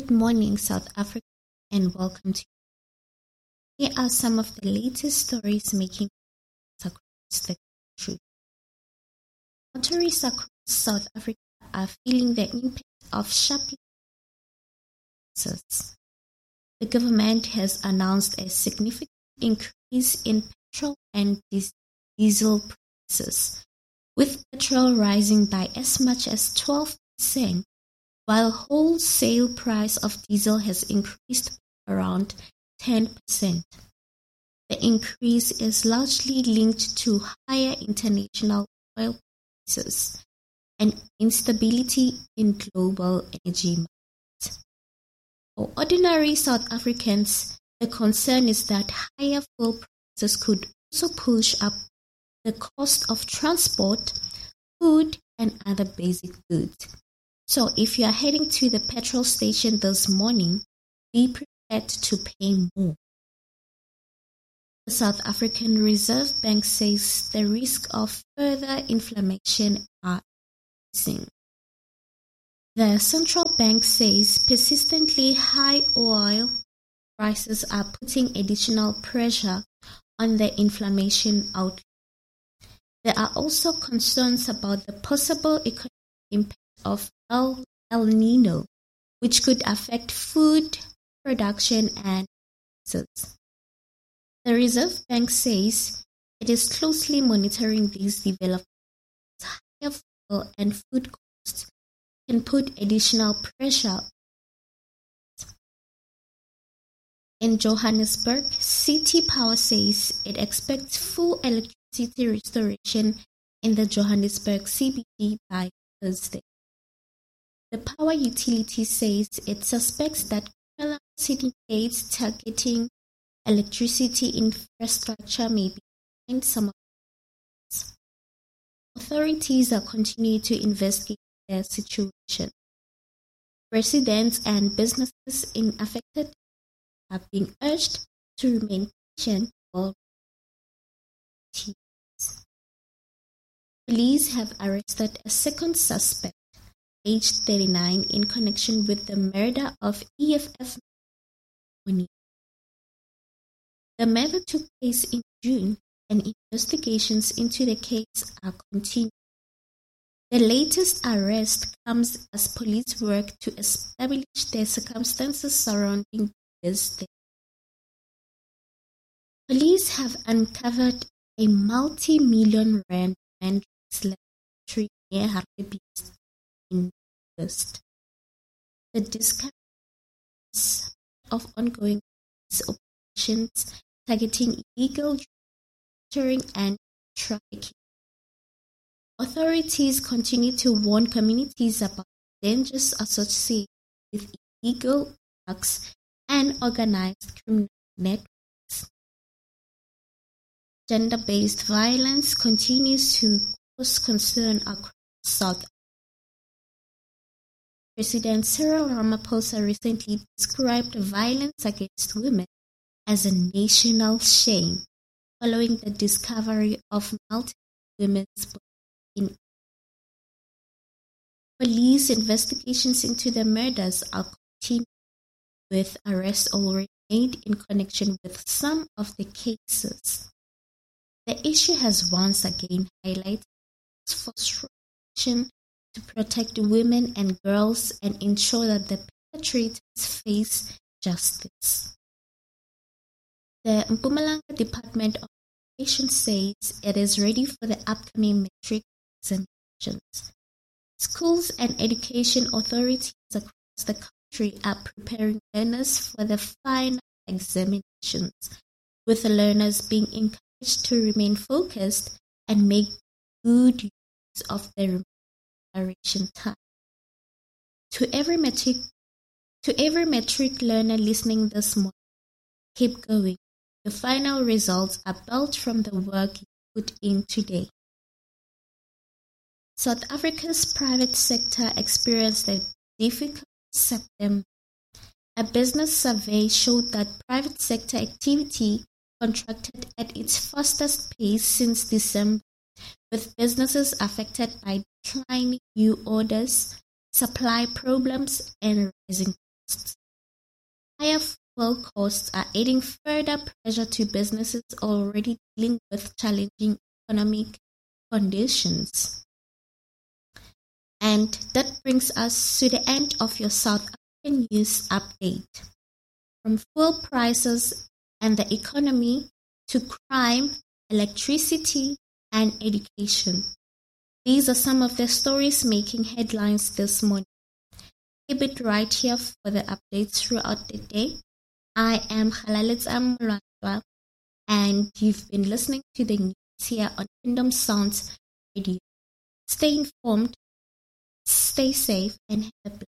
Good morning, South Africa, and welcome to. Here are some of the latest stories making news across the country. Motorists across South Africa are feeling the impact of sharply prices. The government has announced a significant increase in petrol and diesel prices, with petrol rising by as much as 12%, while wholesale price of diesel has increased by around 10%. The increase is largely linked to higher international oil prices and instability in global energy markets. For ordinary South Africans, the concern is that higher fuel prices could also push up the cost of transport, food, and other basic goods. So if you are heading to the petrol station this morning, be prepared to pay more. The South African Reserve Bank says the risk of further inflation are increasing. The central bank says persistently high oil prices are putting additional pressure on the inflation outlook. There are also concerns about the possible economic impact of El Niño, which could affect food production and prices. The Reserve Bank says it is closely monitoring these developments. Higher fuel and food costs can put additional pressure. In Johannesburg, City Power says it expects full electricity restoration in the Johannesburg CBD by Thursday. The power utility says it suspects that criminal syndicates targeting electricity infrastructure may be behind some of this. Authorities are continuing to investigate the situation. Residents and businesses in affected areas are being urged to remain patient while police have arrested a second suspect, aged 39, in connection with the murder of EFF Monique. The murder took place in June, and investigations into the case are continuing. The latest arrest comes as police work to establish the circumstances surrounding this death. Police have uncovered a multi-million rand laboratory near Hartbeespoort in August. The discovery of ongoing operations targeting illegal trafficking and trafficking. Authorities continue to warn communities about dangers associated with illegal drugs and organized criminal networks. Gender-based violence continues to cause concern across South Africa. President Cyril Ramaphosa recently described violence against women as a national shame following the discovery of multiple women's bodies in police investigations into the murders are continuing, with arrests already made in connection with some of the cases. The issue has once again highlighted frustration to protect women and girls and ensure that the perpetrators face justice. The Mpumalanga Department of Education says it is ready for the upcoming matric examinations. Schools and education authorities across the country are preparing learners for the final examinations, with the learners being encouraged to remain focused and make good use of their preparation time. To every matric learner listening this morning, keep going. The final results are built from the work you put in today. South Africa's private sector experienced a difficult September. A business survey showed that private sector activity contracted at its fastest pace since December, with businesses affected by declining new orders, supply problems, and rising costs. Higher fuel costs are adding further pressure to businesses already dealing with challenging economic conditions. And that brings us to the end of your South African news update. From fuel prices and the economy to crime, electricity, and education. These are some of the stories making headlines this morning. Keep it right here for the updates throughout the day. I am Khalalitza Mulwatwa, and you've been listening to the news here on Kingdom Sounds Radio. Stay informed, stay safe, and have a blessed day.